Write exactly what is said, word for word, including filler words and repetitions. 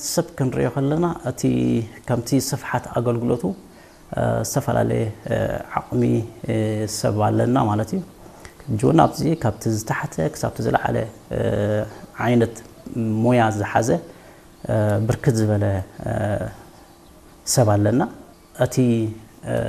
ሰብ ክንሪዮ ከለና እቲ ከምቲ ስፍሓት ኣገልግሎቱ ዝተፈላለዩ ዓቕሚ ሰብ ኣለና ማለት እዩ ጆና ኣብዚ ካብቲ ዝተሓተ ክሳብቲ ዝለዓለ ዓይነት ሞያ ዝሓዘ ብርክት ዝበለ ሰብ ኣለና እቲ